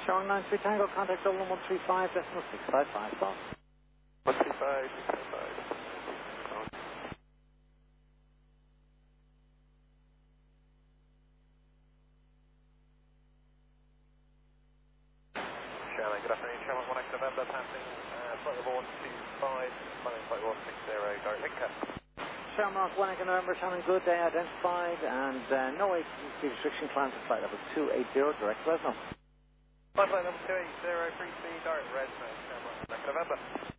Showing 93 Tango, contact Dublin 135, decimal 655, stop. 135, 655. Sherman, good afternoon, Sherman 1X November, passing flight level 125, flying flight 160, direct Lincoln. Shamrock 1 Echo November, Shannon, good day, identified, and no ATC restriction, climb to flight level 280, direct Fresno. Flight level 280, free speed, direct Fresno, Shamrock 1 Echo November.